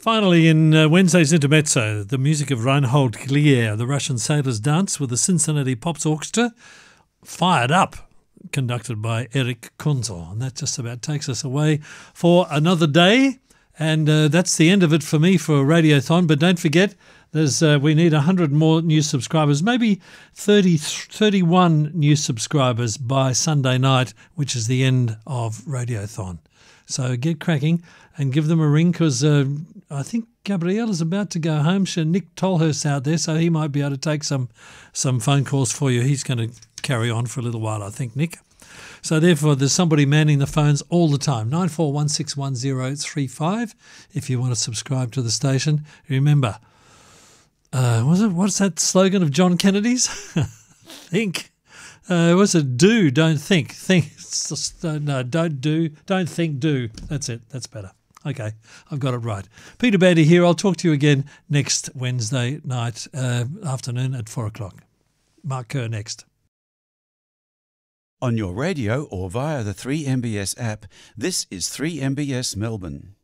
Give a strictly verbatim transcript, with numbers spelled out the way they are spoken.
Finally, in uh, Wednesday's Intermezzo, the music of Reinhold Glier, the Russian Sailors Dance with the Cincinnati Pops Orchestra, Fired Up, conducted by Eric Kunzel. And that just about takes us away for another day. And uh, that's the end of it for me for Radiothon. But don't forget, there's uh, we need one hundred more new subscribers, maybe thirty, thirty-one new subscribers by Sunday night, which is the end of Radiothon. So get cracking and give them a ring, because uh, I think Gabrielle is about to go home. She, Nick Tolhurst out there, so he might be able to take some, some phone calls for you. He's going to carry on for a little while, I think, Nick. So therefore, there's somebody manning the phones all the time. nine four one six one zero three five if you want to subscribe to the station. Remember, uh, was it, what's that slogan of John Kennedy's? Think. Uh, what's it? Do, don't think. Think. Uh, no, don't do. Don't think, do. That's it. That's better. Okay, I've got it right. Peter Bandy here. I'll talk to you again next Wednesday night, uh, afternoon at four o'clock. Mark Kerr next. On your radio or via the three M B S app, this is three M B S Melbourne.